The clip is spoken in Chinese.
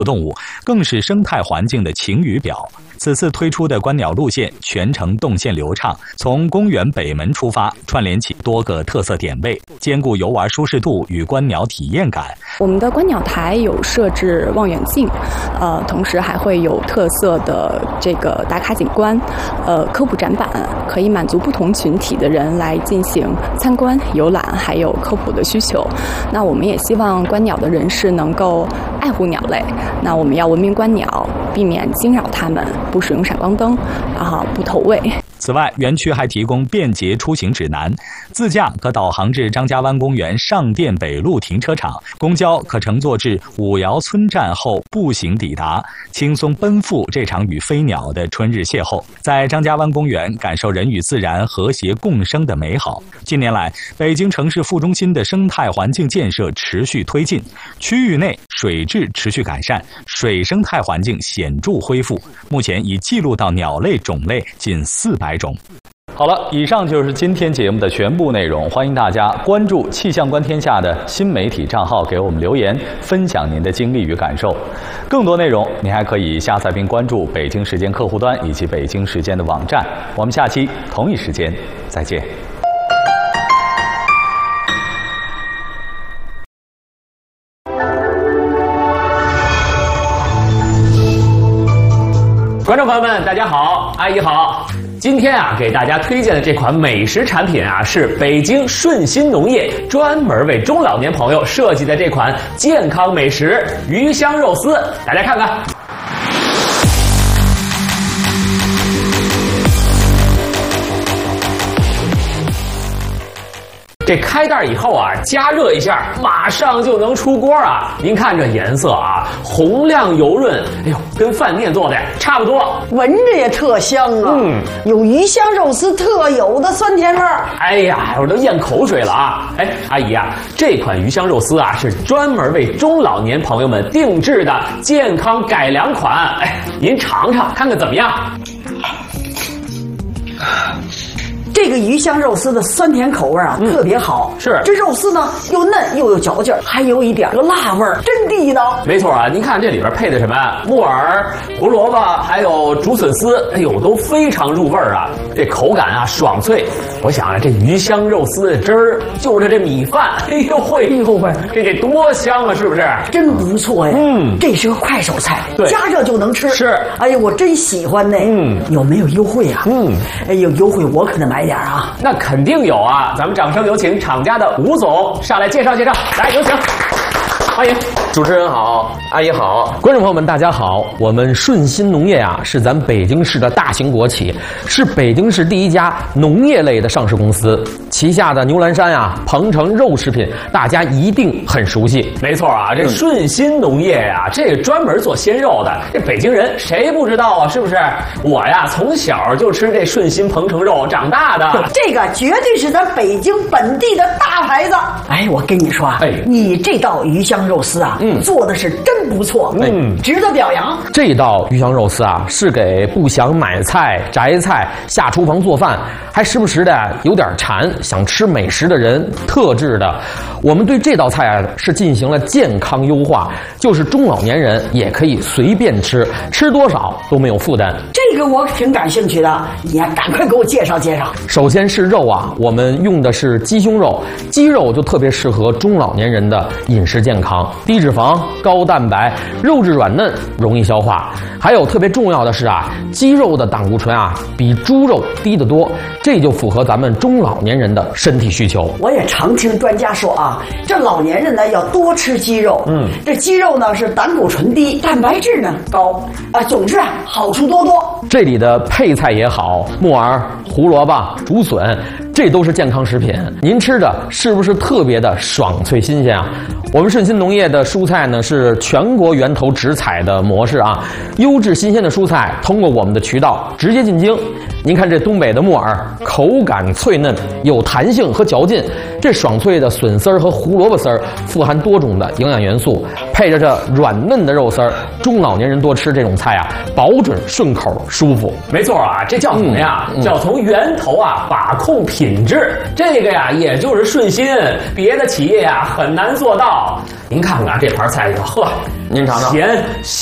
动物，更是生态环境的晴雨表。此次推出的观鸟路线全程动线流畅，从公园北门出发，串联起多个特色点位，兼顾游玩舒适度与观鸟体验感。 我们的观鸟台有设置望远镜，同时还会有特色的这个打卡景观，科普展板，可以满足不同群体的人来进行参观、游览，还有科普的需求。那我们也希望观鸟的人士能够爱护鸟类，那我们要文明观鸟，避免惊扰它们，不使用闪光灯，不投喂。 此外，园区还提供便捷出行指南，自驾可导航至张家湾公园上店北路停车场，公交可乘坐至五窑村站后步行抵达，轻松奔赴这场与飞鸟的春日邂逅，在张家湾公园感受人与自然和谐共生的美好。近年来，北京城市副中心的生态环境建设持续推进，区域内水质持续改善，水生态环境显著恢复，目前已记录到鸟类种类近400种。好了，以上就是今天节目的全部内容，欢迎大家关注气象观天下的新媒体账号，给我们留言，分享您的经历与感受。更多内容您还可以下载并关注北京时间客户端以及北京时间的网站。我们下期同一时间再见。 观众朋友们，大家好，阿姨好。今天给大家推荐的这款美食产品是北京顺心农业专门为中老年朋友设计的这款健康美食鱼香肉丝，大家看看。这开袋以后加热一下，马上就能出锅您看这颜色红亮油润，哎呦，跟饭店做的差不多， 闻着也特香有鱼香肉丝特有的酸甜味儿。 哎呀，我都咽口水了哎，阿姨这款鱼香肉丝是专门为中老年朋友们定制的健康改良款，哎，您尝尝看看怎么样？ 这个鱼香肉丝的酸甜口味特别好， 是这肉丝呢又嫩又有嚼劲儿，还有一点个辣味儿，真地道。 没错您看这里边配的什么木耳、胡萝卜，还有竹笋丝，哎呦，都非常入味儿这口感爽脆。我想这鱼香肉丝的汁儿就着这米饭，哎呦喂，这得多香是不是？ 真不错呀。这是个快手菜， 对， 加热就能吃。 是， 哎呀，我真喜欢呢。有没有优惠哎，有优惠我可得买点那肯定有咱们掌声有请厂家的吴总上来介绍介绍，来有请。欢迎。 主持人好，阿姨好，观众朋友们大家好。我们顺心农业是咱北京市的大型国企，是北京市第一家农业类的上市公司，旗下的牛栏山鹏程肉食品大家一定很熟悉。 没错这顺心农业这个专门做鲜肉的，这北京人谁不知道是不是？我从小就吃这顺心鹏程肉长大的， 这个绝对是咱北京本地的大牌子。哎，我跟你说你这道鱼香肉丝做的是真不错，值得表扬。 这道鱼香肉丝是给不想买菜、摘菜、下厨房做饭，还时不时的有点馋，想吃美食的人特制的。我们对这道菜是进行了健康优化，就是中老年人也可以随便吃，吃多少都没有负担。 这个我挺感兴趣的，你赶快给我介绍介绍。 首先是肉我们用的是鸡胸肉，鸡肉就特别适合中老年人的饮食健康，低脂肪、高蛋白，肉质软嫩，容易消化。还有特别重要的是鸡肉的胆固醇比猪肉低得多，这就符合咱们中老年人的身体需求。 我也常听专家说这老年人呢要多吃鸡肉，这鸡肉呢是胆固醇低，蛋白质呢高，总之好处多多。 这里的配菜也好，木耳、胡萝卜、竹笋，这都是健康食品。您吃的是不是特别的爽脆新鲜我们顺心农业的蔬菜呢是全国源头直采的模式优质新鲜的蔬菜通过我们的渠道直接进京。您看这东北的木耳，口感脆嫩，有弹性和嚼劲。这爽脆的笋丝儿和胡萝卜丝儿富含多种的营养元素，配着这软嫩的肉丝儿，中老年人多吃这种菜保准顺口舒服。 没错这叫什么呀？叫从源头把控品质。这个也就是顺心，别的企业很难做到。 您看看这盘菜里头，呵， 您尝尝咸